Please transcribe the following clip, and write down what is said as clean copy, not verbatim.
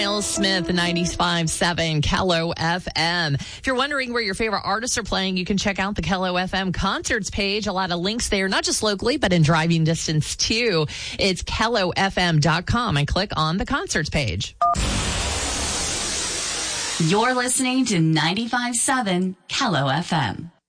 Miles Smith, 95.7 Kello FM. If you're wondering where your favorite artists are playing, you can check out the Kello FM concerts page. A lot of links there, not just locally, but in driving distance too. It's kellofm.com and click on the concerts page. You're listening to 95.7 Kello FM.